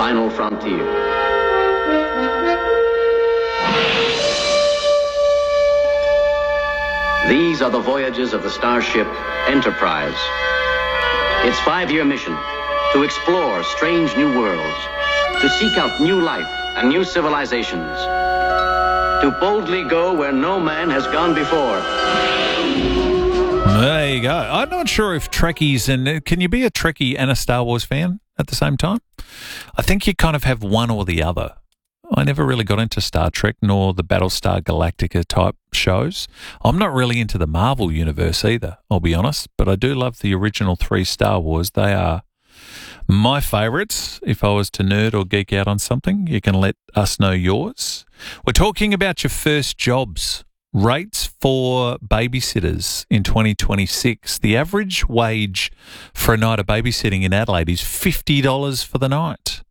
final frontier. These are the voyages of the starship Enterprise. Its 5-year mission: to explore strange new worlds, to seek out new life and new civilizations, to boldly go where no man has gone before. There you go. I'm not sure if Trekkies and... Can you be a Trekkie and a Star Wars fan at the same time? I think you kind of have one or the other. I never really got into Star Trek nor the Battlestar Galactica type shows. I'm not really into the Marvel universe either, I'll be honest, but I do love the original 3 Star Wars. They are my favourites. If I was to nerd or geek out on something, you can let us know yours. We're talking about your first jobs. Rates for babysitters in 2026. The average wage for a night of babysitting in Adelaide is $50 for the night.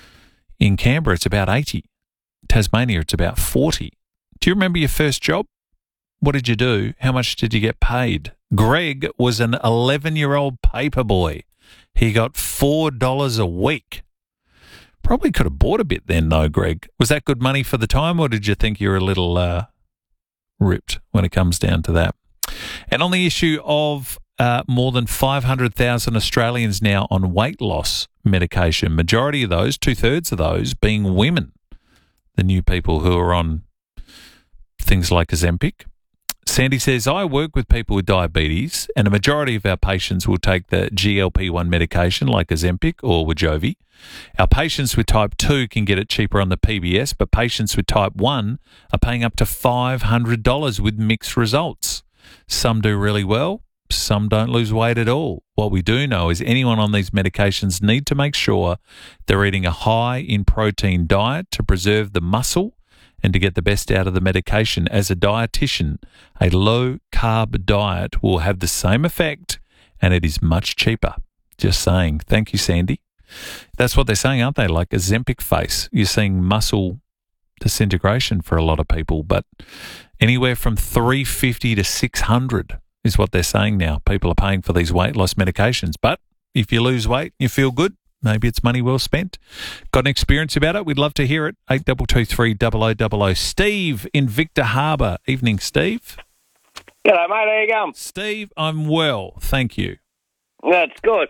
In Canberra, it's about 80. Tasmania, it's about 40. Do you remember your first job? What did you do? How much did you get paid? Greg was an 11-year-old paper boy. He got $4 a week. Probably could have bought a bit then, though, Greg. Was that good money for the time, or did you think you were a little ripped when it comes down to that? And on the issue of more than 500,000 Australians now on weight loss medication, majority of those, 2/3 of those, being women, the new people who are on things like Ozempic. Sandy says, I work with people with diabetes, and a majority of our patients will take the GLP-1 medication like Ozempic or Wegovy. Our patients with type 2 can get it cheaper on the PBS, but patients with type 1 are paying up to $500 with mixed results. Some do really well, some don't lose weight at all. What we do know is anyone on these medications need to make sure they're eating a high in protein diet to preserve the muscle and to get the best out of the medication. As a dietitian, a low-carb diet will have the same effect, and it is much cheaper. Just saying. Thank you, Sandy. That's what they're saying, aren't they? Like Ozempic face. You're seeing muscle disintegration for a lot of people, but anywhere from $350 to $600 is what they're saying now. People are paying for these weight loss medications. But if you lose weight, you feel good, maybe it's money well spent. Got an experience about it? We'd love to hear it. 8223 0000. Steve in Victor Harbour. Evening, Steve. G'day, mate. How you going? Steve, I'm well. Thank you. That's good.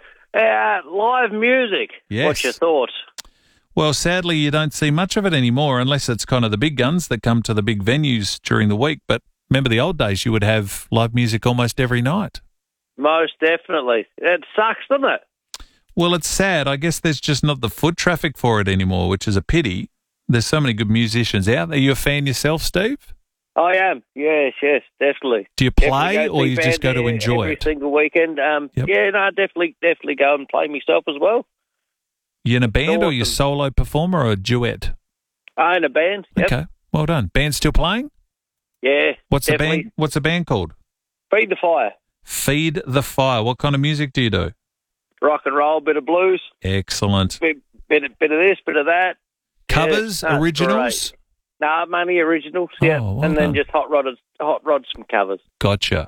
Live music. Yes. What's your thoughts? Well, sadly, you don't see much of it anymore unless it's kind of the big guns that come to the big venues during the week. But remember the old days, you would have live music almost every night. Most definitely. It sucks, doesn't it? Well, it's sad. I guess there's just not the foot traffic for it anymore, which is a pity. There's so many good musicians out there. Are you a fan yourself, Steve? I am. Yes, definitely. Do you play or you just go to enjoy every it? single weekend. Yep. Yeah, no, definitely go and play myself as well. You in a band Awesome. or you solo performer or a duet? I own a band. Yep. Okay, well done. Band still playing? Yeah. What's definitely. the band called? Feed the Fire. Feed the Fire. What kind of music do you do? Rock and roll, bit of blues. Excellent. Bit of this, bit of that. Covers, Yeah, originals? great. Nah, mainly originals, yeah. Oh, well and then done. just hot rods some covers. Gotcha.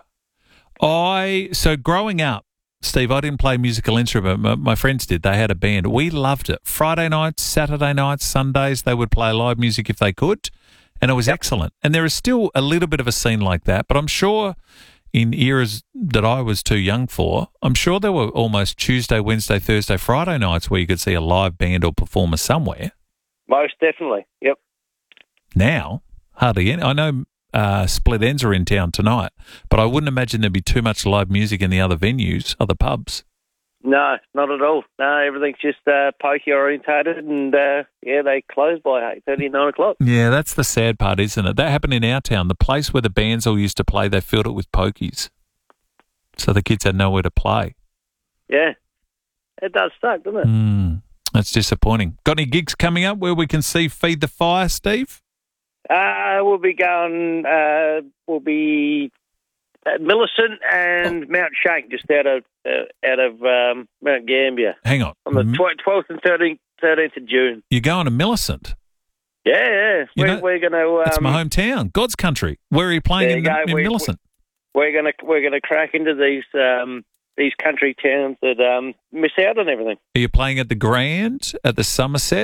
So growing up, Steve, I didn't play a musical instrument. My friends did. They had a band. We loved it. Friday nights, Saturday nights, Sundays, they would play live music if they could, and it was excellent. And there is still a little bit of a scene like that, but I'm sure in eras that I was too young for, I'm sure there were almost Tuesday, Wednesday, Thursday, Friday nights where you could see a live band or performer somewhere. Most definitely, yep. Now, hardly any. I know Split Ends are in town tonight, but I wouldn't imagine there'd be too much live music in the other venues, other pubs. No, not at all. No, everything's just pokey orientated, and they close by 8:30, 9 o'clock. Yeah, that's the sad part, isn't it? That happened in our town. The place where the bands all used to play, they filled it with pokies, so the kids had nowhere to play. Yeah, it does suck, doesn't it? That's disappointing. Got any gigs coming up where we can see Feed the Fire, Steve? We'll be going. We'll be at Millicent and Mount Shank, just out of Mount Gambier. Hang on. On the 12th and 13th of June. You're going to Millicent? Yeah. We're going to. It's my hometown, God's country. Where are you playing in Millicent? We're gonna crack into these country towns that miss out on everything. Are you playing at the Grand, at the Somerset?